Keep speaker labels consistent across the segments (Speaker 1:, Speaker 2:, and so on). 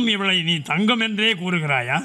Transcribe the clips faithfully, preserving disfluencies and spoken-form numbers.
Speaker 1: இன்னும் இவளை நீ தங்கம் என்றே கூறுகிறாயா?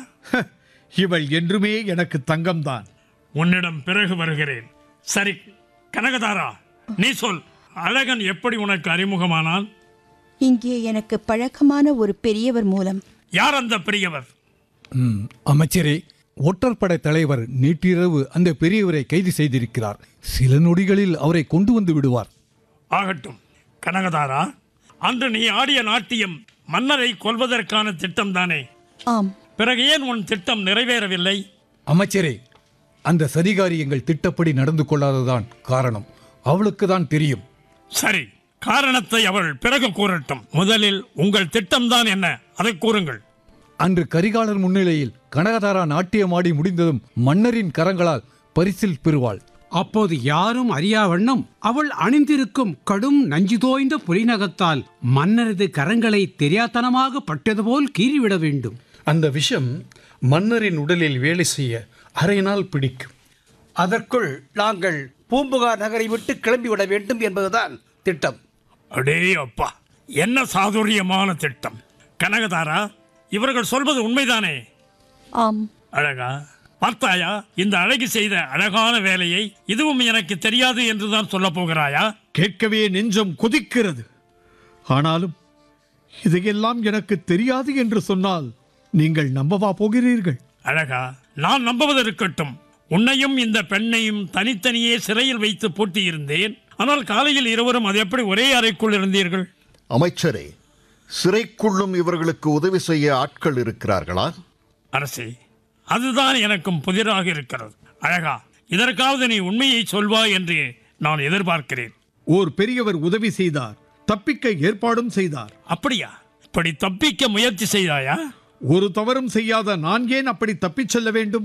Speaker 2: இவள் என்றுமே எனக்கு தங்கம்தான்.
Speaker 1: உன்னிடம் பிறகு வருகிறேன். சரி கனகதாரா, நீ சொல், அழகன் எப்படி உனக்கு அறிமுகமானான்?
Speaker 3: இங்கே எனக்கு பழக்கமான ஒரு பெரியவர் மூலம்.
Speaker 1: யார் அந்த பெரியவர்?
Speaker 4: ம், அமைச்சரே, ஒற்றற்படை தலைவர் நேற்றிரவு அந்த பெரியவரை கைது செய்திருக்கிறார். சில நொடிகளில் அவரை கொண்டு வந்து விடுவார்.
Speaker 1: ஆகட்டும் கனகதாரா, அன்று நீ ஆடிய நாட்டியம் மன்னரை கொல்வதற்கான திட்டம் தானே?
Speaker 3: ஆம்.
Speaker 1: பிறகு ஏன் உன் திட்டம் நிறைவேறவில்லை?
Speaker 4: அமைச்சரே, அந்த சதிகாரி எங்கள் திட்டப்படி நடந்து கொள்ளாததான் காரணம். அவளுக்கு தான் தெரியும்.
Speaker 1: சரி, காரணத்தை அவள் பிறகு கூறட்டும். முதலில் உங்கள் திட்டம்தான் என்ன, அதை கூறுங்கள்.
Speaker 4: அன்று கரிகாலர் முன்னிலையில் கனகதாரா நாட்டியமாடி முடிந்ததும் மன்னரின் கரங்களால் பரிசில் பெறுவாள்.
Speaker 5: அப்போது யாரும் அறியா வண்ணம் அவள் அணிந்திருக்கும் கடும் நஞ்சு தோய்ந்த புலிநகத்தால் மன்னரது கரங்களை தெரியாத்தனமாக பட்டது போல் கீறிவிட வேண்டும்.
Speaker 6: அந்த விஷம் மன்னரின் உடலில் வேலை செய்ய அரை நாள் பிடிக்கும்.
Speaker 7: அதற்குள் நாங்கள் பூம்புகார் நகரை விட்டு கிளம்பிவிட வேண்டும் என்பதுதான் திட்டம்.
Speaker 1: அடே அப்பா, என்ன சாதுரியமான திட்டம்! கனகதாரா, இவர்கள் சொல்வது உண்மைதானே?
Speaker 3: ஆம்.
Speaker 1: அழகா, பார்த்தாயா இந்த அழகி செய்த அழகான வேலையை? இதுவும் எனக்கு தெரியாது என்றுதான் சொல்ல போகிறாயா?
Speaker 2: கேட்கவே நெஞ்சம் கொதிக்கிறது. ஆனாலும் இதையெல்லாம் எனக்கு தெரியாது என்று சொன்னால் நீங்கள் நம்பவா போகிறீர்கள்?
Speaker 1: அழகா, நான் நம்புவது இருக்கட்டும். உன்னையும் இந்த பெண்ணையும் தனித்தனியே சிறையில் வைத்து பூட்டியிருந்தேன். ஆனால் காலையில் இருவரும் அது எப்படி ஒரே அறைக்குள் இருந்தீர்கள்?
Speaker 8: அமைச்சரே, சிறைக்குள்ளும் இவர்களுக்கு உதவி செய்ய ஆட்கள் இருக்கிறார்களா?
Speaker 1: அரசே, அதுதான் எனக்கும் புதிராக இருக்கிறது. அழகா, இதற்காவது நீ உண்மையை சொல்வாய் என்று நான் எதிர்பார்க்கிறேன்.
Speaker 2: ஓர் பெரியவர் உதவி செய்தார், தப்பிக்க ஏற்பாடும் செய்தார்.
Speaker 1: அப்படியா? இப்படி தப்பிக்க முயற்சி செய்தாயா?
Speaker 2: ஒரு தவறும் செய்யாத நான் ஏன் அப்படி தப்பிச் செல்ல வேண்டும்?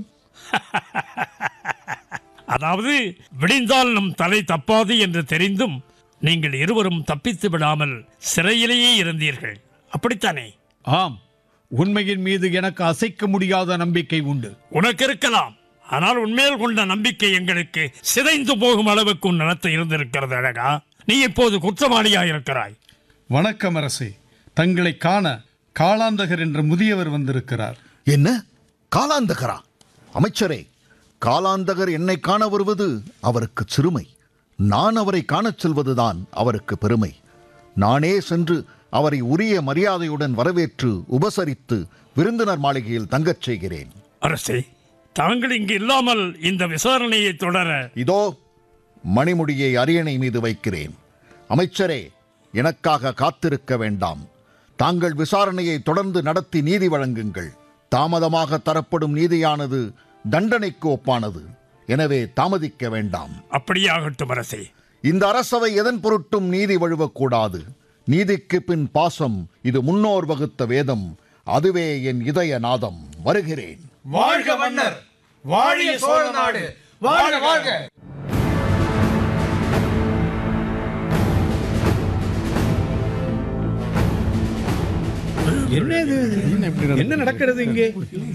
Speaker 1: அதாவது விடிந்தால் நம் தலை தப்பாது என்று தெரிந்தும் நீங்கள் இருவரும் தப்பித்து விடாமல் சிறையிலேயே இருந்தீர்கள், அப்படித்தானே?
Speaker 2: ஆம், உண்மையின் மீது எனக்கு அசைக்க முடியாத நம்பிக்கை உண்டு.
Speaker 1: உனக்கு இருக்கலாம், ஆனால் உன்மேல் கொண்ட நம்பிக்கை எங்களுக்கு சிதைந்து போகும் அளவுக்கு உன் நடத்தை இருந்திருக்கிறது. அழகா, நீ இப்போது குற்றவாளியாயிருக்கிறாய்.
Speaker 6: வணக்கம் அரசே, தங்களை காண காலாந்தகர் என்ற முதியவர் வந்திருக்கிறார்.
Speaker 8: என்ன, காலாந்தகரா? அமைச்சரே, காலாந்தகர் என்னை காண வருவது அவருக்கு சிறுமை. நான் அவரை காணச் செல்வதுதான் அவருக்கு பெருமை. நானே சென்று அவரை உரிய மரியாதையுடன் வரவேற்று உபசரித்து விருந்தினர் மாளிகையில் தங்கச் செய்கிறேன்.
Speaker 1: அரசே, தாங்கள் இங்கு இல்லாமல் இந்த விசாரணையை தொடர
Speaker 8: இதோ மணிமுடியை அரியணை மீது வைக்கிறேன். அமைச்சரே, எனக்காக காத்திருக்க வேண்டாம். தாங்கள் விசாரணையை தொடர்ந்து நடத்தி நீதி வழங்குங்கள். தாமதமாக தரப்படும் நீதியானது தண்டனைக்கு ஒப்பானது. எனவே தாமதிக்க வேண்டாம்.
Speaker 1: அப்படியே ஆகட்டும் அரசே.
Speaker 8: இந்த அரசவை எதன் பொருட்டும் நீதி வழுவக்கூடாது. நீதிக்கு பின் பாசம், இது முன்னோர் வகுத்த வேதம். அதுவே என் இதய நாதம். வருகிறேன்.
Speaker 7: வாழ்க மன்னர், வாழிய சோழ நாடு, வாழ்க வாழ்க.
Speaker 2: என்ன நடக்கிறது இங்கே?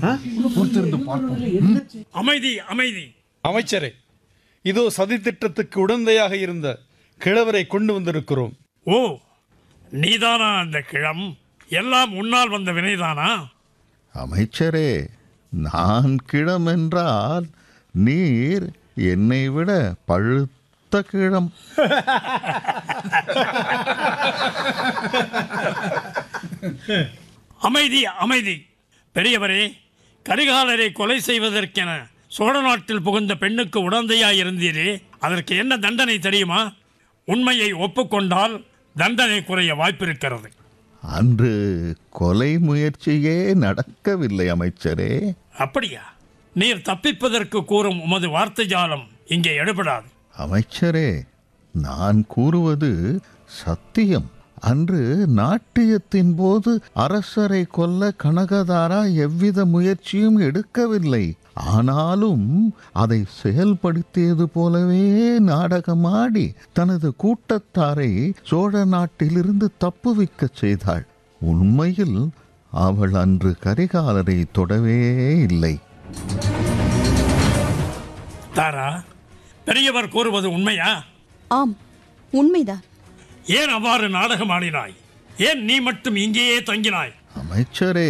Speaker 1: அமைதி, அமைதி.
Speaker 6: அமைச்சரே, இதோ சதி திட்டத்துக்கு உடந்தையாக இருந்த கிழவரை கொண்டு வந்திருக்கிறோம்.
Speaker 1: ஓ, நீதானா அந்த கிழம்? எல்லாம் உன்னால் வந்த வினைதானா?
Speaker 8: அமைச்சரே, நான் கிழம் என்றால் நீர் என்னை விட பழுத்த கிழம்.
Speaker 1: அமைதி, அமைதி. பெரியவரே, கரிகாலரை கொலை செய்வதற்கென சோழ நாட்டில் புகுந்த பெண்ணுக்கு உடந்தையாய் இருந்தீரே, அதற்கு என்ன தண்டனை தெரியுமா? உண்மையை ஒப்புக்கொண்டால் தண்டனை குறைய வாய்ப்பிருக்கிறது.
Speaker 8: அன்று கொலை முயற்சியே நடக்கவில்லை அமைச்சரே.
Speaker 1: அப்படியா? நீர் தப்பிப்பதற்கு கூறும் உமது வார்த்தை ஜாலம் இங்கே எடுபடாது.
Speaker 8: அமைச்சரே, நான் கூறுவது சத்தியம். அன்று நாட்டியத்தின் போது அரசரை கொல்ல கனகதாரா எவ்வித முயற்சியும் எடுக்கவில்லை. ஆனாலும் அதை செயல்படுத்தியது போலவே நாடகமாடி தனது கூட்டத்தாரை சோழ நாட்டிலிருந்து தப்புவிக்க செய்தாள். உண்மையில் அவள் அன்று கரிகாலரை தொடவே இல்லை.
Speaker 1: தாரா, பெரியவர் கூறுவது உண்மையா?
Speaker 3: ஆம், உண்மைதான்.
Speaker 1: ஏன் அவ்வாறு நாடகம் ஆடினாய்? ஏன் நீ மட்டும் இங்கேயே தங்கினாய்?
Speaker 8: அமைச்சரே,